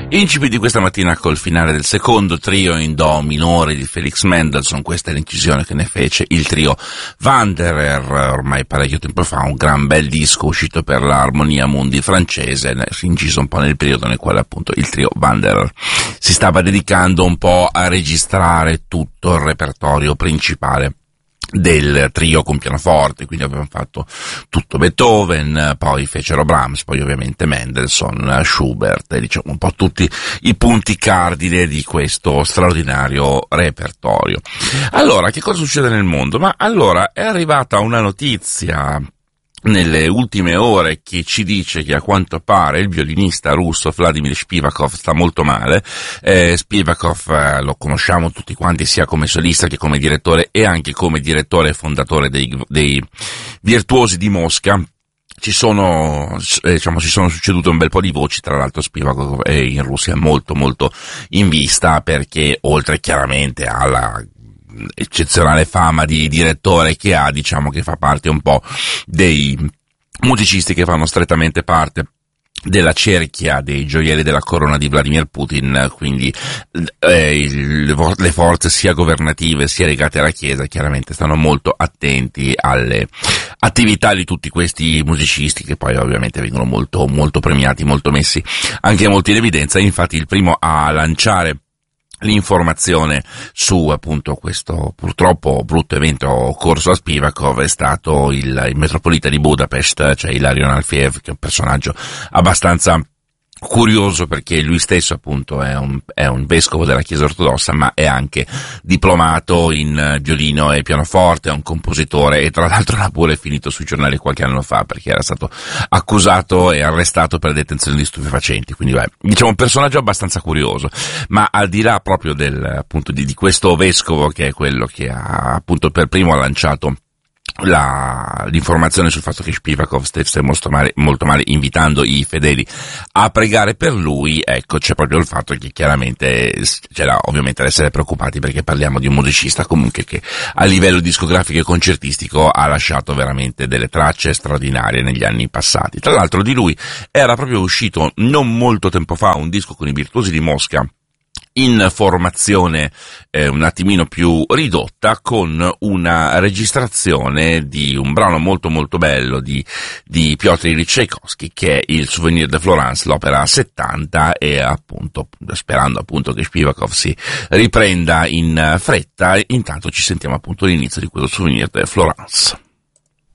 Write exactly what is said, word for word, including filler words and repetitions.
Incipit di questa mattina col finale del secondo trio in do minore di Felix Mendelssohn. Questa è l'incisione che ne fece il trio Wanderer ormai parecchio tempo fa, un gran bel disco uscito per l'Armonia Mundi francese, inciso un po' nel periodo nel quale appunto il trio Wanderer si stava dedicando un po' a registrare tutto il repertorio principale del trio con pianoforte, quindi abbiamo fatto tutto Beethoven, poi fecero Brahms, poi ovviamente Mendelssohn, Schubert, e diciamo un po' tutti i punti cardine di questo straordinario repertorio. Allora, che cosa succede nel mondo? Ma allora è arrivata una notizia nelle ultime ore che ci dice che a quanto pare il violinista russo Vladimir Spivakov sta molto male. eh, Spivakov eh, lo conosciamo tutti quanti sia come solista che come direttore e anche come direttore e fondatore dei, dei Virtuosi di Mosca. Ci sono, eh, diciamo, si sono succedute un bel po' di voci, tra l'altro Spivakov è in Russia molto molto in vista perché oltre chiaramente alla eccezionale fama di direttore che ha, diciamo che fa parte un po' dei musicisti che fanno strettamente parte della cerchia dei gioielli della corona di Vladimir Putin, quindi eh, il, le forze sia governative sia legate alla Chiesa chiaramente stanno molto attenti alle attività di tutti questi musicisti che poi ovviamente vengono molto molto premiati, molto messi anche molto in evidenza. Infatti il primo a lanciare l'informazione su appunto questo purtroppo brutto evento occorso a Spivakov è stato il, il metropolita di Budapest, cioè Ilarion Alfiev, che è un personaggio abbastanza curioso perché lui stesso appunto è un, è un vescovo della Chiesa ortodossa, ma è anche diplomato in violino e pianoforte, è un compositore e tra l'altro l'ha pure finito sui giornali qualche anno fa perché era stato accusato e arrestato per detenzione di stupefacenti, quindi beh, diciamo un personaggio abbastanza curioso. Ma al di là proprio del appunto di, di questo vescovo, che è quello che ha appunto per primo ha lanciato La, l'informazione sul fatto che Spivakov stesse molto male, molto male invitando i fedeli a pregare per lui, ecco c'è proprio il fatto che chiaramente c'è da ovviamente da essere preoccupati perché parliamo di un musicista comunque che a livello discografico e concertistico ha lasciato veramente delle tracce straordinarie negli anni passati. Tra l'altro di lui era proprio uscito non molto tempo fa un disco con i Virtuosi di Mosca in formazione eh, un attimino più ridotta, con una registrazione di un brano molto molto bello di, di Piotr Ilyich Tchaikovsky, che è il Souvenir de Florence, l'opera a settanta, e appunto sperando appunto che Spivakov si riprenda in fretta, intanto ci sentiamo appunto l'inizio di questo Souvenir de Florence.